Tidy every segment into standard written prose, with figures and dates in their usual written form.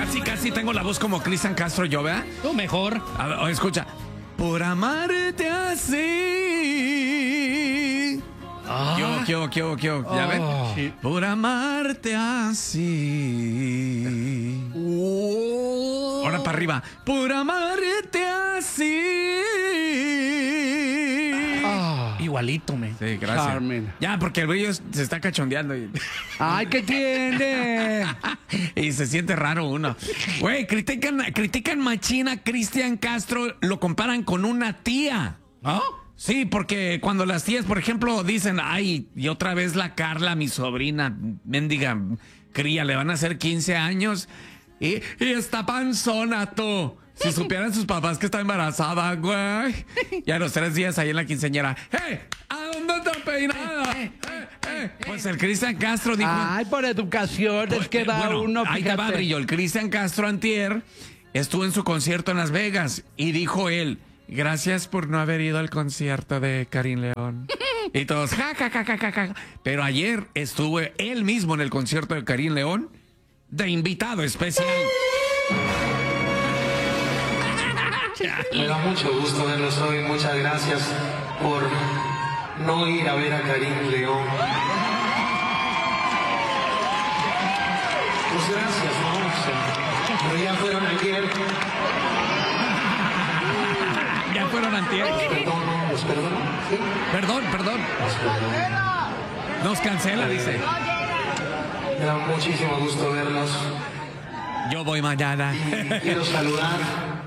Casi tengo la voz como Cristian Castro, yo, ¿verdad? Tú mejor. A ver, escucha. Por amarte así. ¿Ya ven? Sí. Por amarte así. Ahora para arriba. Por amarte así. Igualito, me. Sí, gracias. Carmen. Ya, porque el brillo se está cachondeando. Ay, ¿qué tiene? Y se siente raro uno. Güey, critican machina a Cristian Castro, lo comparan con una tía. ¿No? Sí, porque cuando las tías, por ejemplo, dicen, ay, y otra vez la Carla, mi sobrina, mendiga cría, le van a hacer 15 años y está panzona, tú. Si supieran sus papás que está embarazada, güey. Y a los 3 días ahí en la quinceañera, ¡hey! ¿A dónde está peinada? Pues el Cristian Castro dijo... Ay, por educación, es que va bueno, uno, ahí te va, fíjate. Brillo. El Cristian Castro antier estuvo en su concierto en Las Vegas y dijo él, gracias por no haber ido al concierto de Karim León. Y todos, ja, ja, ja, ja, ja, ja. Pero ayer estuvo él mismo en el concierto de Karim León de invitado especial. Me da mucho gusto verlos hoy. Muchas gracias por no ir a ver a Karim León. Pues gracias, ¿no? Pero ya fueron ayer. Ya fueron antier. Perdón, ¿los perdono? ¿Sí? Perdón. Los perdono. Nos cancela, dice. Me da muchísimo gusto verlos. Yo voy mañana. Y quiero saludar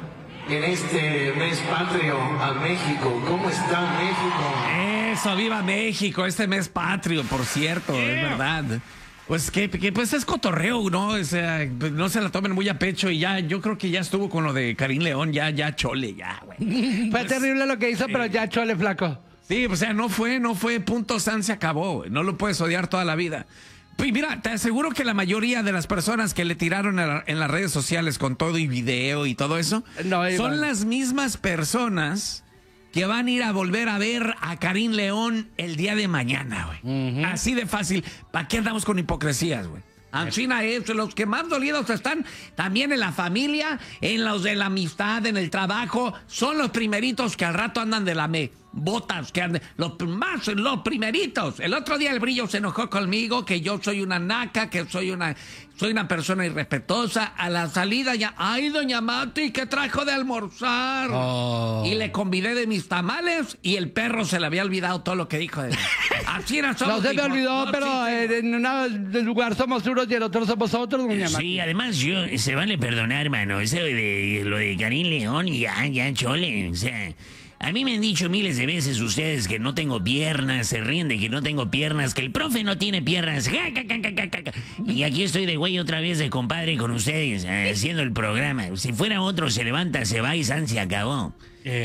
en este mes patrio a México. ¿Cómo está México? Eso, viva México, este mes patrio, por cierto, es verdad. Pues que pues es cotorreo, ¿no? O sea, pues no se la tomen muy a pecho y ya, yo creo que ya estuvo con lo de Karim León, ya chole, ya, güey. Fue terrible lo que hizo, pero ya chole, flaco. Sí, o sea, no fue, punto, san, se acabó, güey. No lo puedes odiar toda la vida. Y mira, te aseguro que la mayoría de las personas que le tiraron en las redes sociales con todo y video y todo eso, No, son Iván. las mismas personas que van a ir a volver a ver a Karim León el día de mañana, güey. Así de fácil. ¿Para qué andamos con hipocresías, güey? China es, los que más dolidos están también en la familia, en los de la amistad, en el trabajo, son los primeritos que al rato andan de la botas, que andan, los primeritos. El otro día el Brillo se enojó conmigo, que yo soy una naca, que soy una persona irrespetuosa. A la salida ya, ay, doña Mati, ¿qué trajo de almorzar? Oh. Y le convidé de mis tamales y el perro se le había olvidado todo lo que dijo de mí. Así era, somos No se me hijos. olvidó, No, pero sí, en un lugar somos unos y en otro somos otros, doña Mati. Sí, además se vale perdonar, hermano. Eso de lo de Karim León, ya, chole. O sea, a mí me han dicho miles de veces ustedes que no tengo piernas, se ríen de que no tengo piernas, que el profe no tiene piernas. Ja, ja, ja, ja, ja, ja. Y aquí estoy de güey otra vez de compadre con ustedes, haciendo el programa. Si fuera otro, se levanta, se va y san se acabó.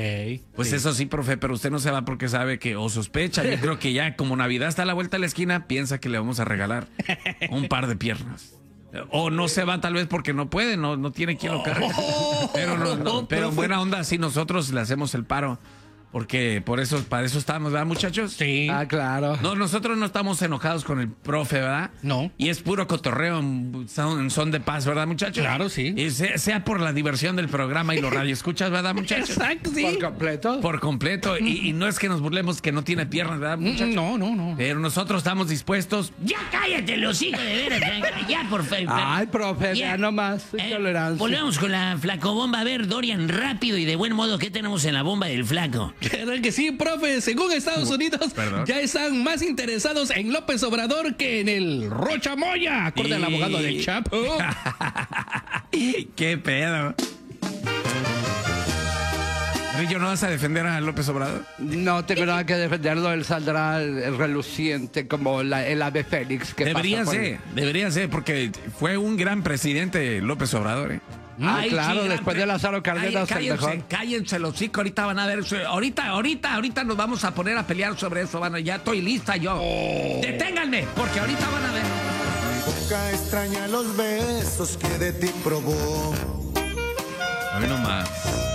Pues eso sí, profe, pero usted no se va porque sabe que, o sospecha, yo creo que ya como Navidad está a la vuelta de la esquina, piensa que le vamos a regalar un par de piernas. O no se va tal vez porque no puede, no tiene quien lo cargue. Pero en buena onda, sí, nosotros le hacemos el paro. Porque para eso estamos, ¿verdad, muchachos? Sí. Ah, claro. No, nosotros no estamos enojados con el profe, ¿verdad? No. Y es puro cotorreo en son de paz, ¿verdad, muchachos? Claro, sí. Y sea por la diversión del programa y los radioescuchas, ¿verdad, muchachos? Exacto, sí. ¿Por completo? Por completo. Y no es que nos burlemos que no tiene piernas, ¿verdad, muchachos? No. Pero nosotros estamos dispuestos. Ya cállate, los hijos de veras. Ya, por favor. Ay, profe, Ya. ya nomás. Tolerancia. Volvemos con la flacobomba. A ver, Dorian, rápido y de buen modo, ¿qué tenemos en la bomba del flaco? Claro que sí, profe. Según Estados Unidos, Perdón. ya están más interesados en López Obrador que en el Rocha Moya, acorde al abogado del Chapo. ¿Qué pedo? Rillo, ¿no vas a defender a López Obrador? No tengo nada que defenderlo, él saldrá reluciente como el ave fénix que Debería pasa por- debería ser, porque fue un gran presidente López Obrador, ¿eh? Ah, Ay, claro, sí, después de Lázaro Cárdenas, el mejor. Cállense los chicos, ahorita van a ver. Ahorita nos vamos a poner a pelear sobre eso, ya estoy lista yo. Deténganme, porque ahorita van a ver. Mi boca extraña los besos que de ti probó. A mí nomás.